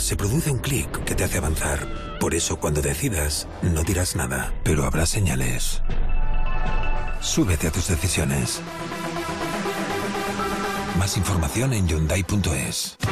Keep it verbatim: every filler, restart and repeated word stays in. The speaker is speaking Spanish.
se produce un clic que te hace avanzar. Por eso, cuando decidas, no dirás nada, pero habrá señales. Súbete a tus decisiones. Más información en Hyundai punto es.